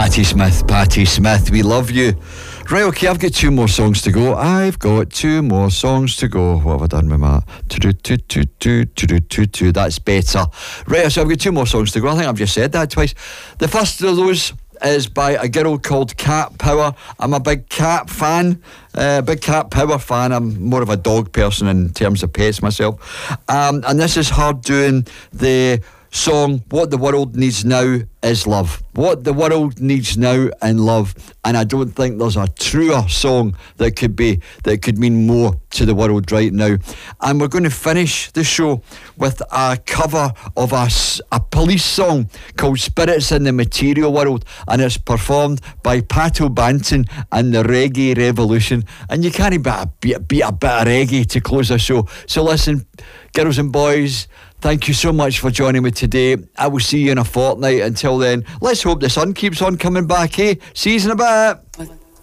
Patti Smith, we love you. Right, okay, I've got 2 more songs to go. What have I done with that? That's better. Right, so I've got 2 more songs to go. I think I've just said that twice. The first of those is by a girl called Cat Power. I'm a big cat fan, big Cat Power fan. I'm more of a dog person in terms of pets myself. And this is her doing the song What the World Needs Now Is Love. What the world needs now and love. And I don't think there's a truer song that could mean more to the world right now. And we're going to finish the show with a cover of a Police song called Spirits in the Material World, and it's performed by Pato Banton and the Reggae Revolution. And you can't beat a bit of reggae to close the show. So listen, girls and boys, thank you so much for joining me today. I will see you in a fortnight. Until then, let's hope the sun keeps on coming back, eh? See you in a bit.